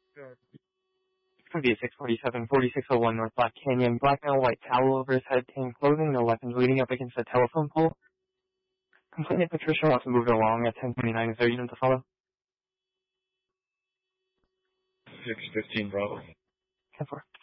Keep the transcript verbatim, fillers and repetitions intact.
Good. V six forty-seven, forty-six oh one North Black Canyon. Black male, white towel over his head, tan clothing, no weapons, leaning up against a telephone pole. Complainant Patricia wants to move it along at ten twenty-nine. Is there a unit to follow? six fifteen Bravo. ten four.